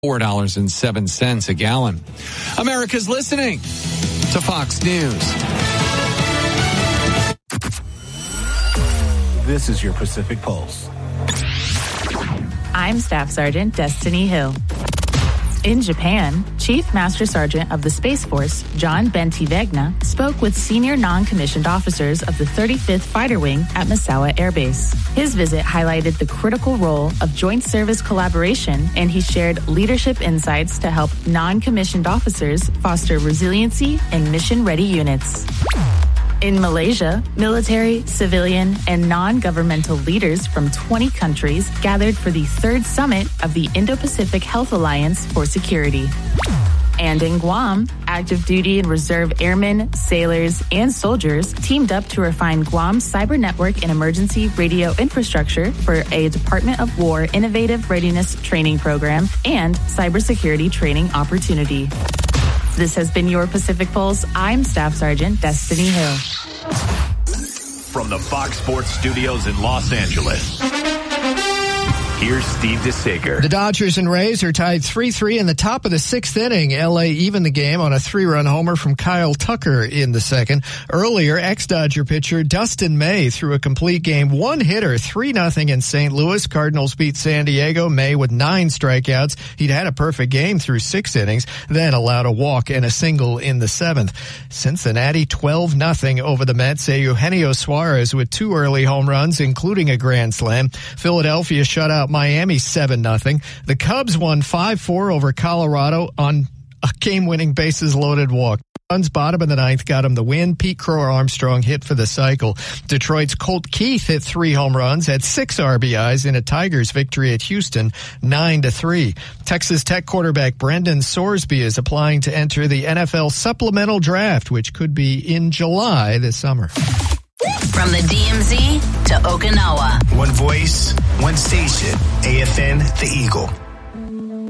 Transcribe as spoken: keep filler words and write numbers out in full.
four dollars and seven cents a gallon. America's listening to Fox News. This is your Pacific Pulse. I'm Staff Sergeant Destiny Hill. In Japan, Chief Master Sergeant of the Space Force, John Bentivegna, spoke with senior non-commissioned officers of the thirty-fifth Fighter Wing at Misawa Air Base. His visit highlighted the critical role of joint service collaboration, and he shared leadership insights to help non-commissioned officers foster resiliency in mission-ready units. In Malaysia, military, civilian, and non-governmental leaders from twenty countries gathered for the third summit of the Indo-Pacific Health Alliance for Security. And in Guam, active duty and reserve airmen, sailors, and soldiers teamed up to refine Guam's cyber network and emergency radio infrastructure for a Department of War Innovative Readiness Training Program and cybersecurity training opportunity. This has been your Pacific Pulse. I'm Staff Sergeant Destiny Hill. From the Fox Sports Studios in Los Angeles, here's Steve DeSager. The Dodgers and Rays are tied three three in the top of the sixth inning. L A evened the game on a three-run homer from Kyle Tucker in the second. Earlier, ex-Dodger pitcher Dustin May threw a complete game one-hitter, three nothing in Saint Louis. Cardinals beat San Diego. May with nine strikeouts. He'd had a perfect game through six innings, then allowed a walk and a single in the seventh. Cincinnati twelve nothing over the Mets. Eugenio Suarez with two early home runs, including a grand slam. Philadelphia shut out Miami seven nothing. The Cubs won five four over Colorado on a game-winning bases-loaded walk. Runs bottom of the ninth got him the win. Pete Crow-Armstrong hit for the cycle. Detroit's Colt Keith hit three home runs, had six R B Is in a Tigers victory at Houston, nine to three. Texas Tech quarterback Brendan Sorsby is applying to enter the N F L supplemental draft, which could be in July this summer. From the D M Z to Okinawa. One voice, one station. A F N, The Eagle.